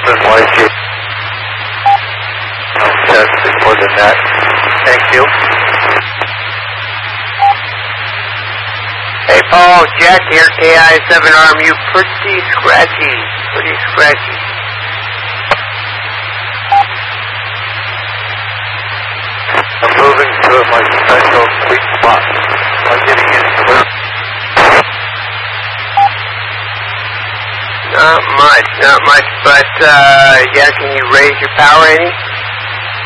YG. Test before the net. Thank you. Hey Paul, Jack here, KI-7RMU, pretty scratchy. I'm moving to my special sweet spot. I'm getting in clear. Not much, but, yeah, can you raise your power any?